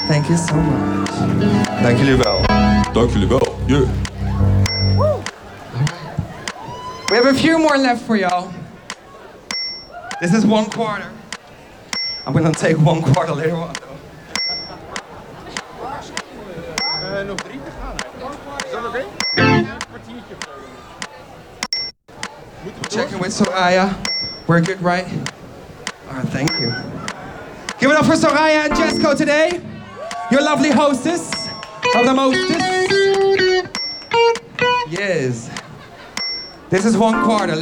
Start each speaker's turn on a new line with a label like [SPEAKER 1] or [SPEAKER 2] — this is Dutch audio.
[SPEAKER 1] Thank you so much.
[SPEAKER 2] Dank jullie wel. Dank jullie wel. Yeah.
[SPEAKER 1] We have a few more left for y'all. This is 1 quarter. I'm gonna take 1 quarter later on though.
[SPEAKER 3] Nog 3 te gaan. Is dat oké? Een kwartiertje.
[SPEAKER 1] Checking with Soraya. We're good, right? Alright, thank you. Give it up for Soraya and Jesco today. Your lovely hostess of the mostest. Yes. This is 1 quarter.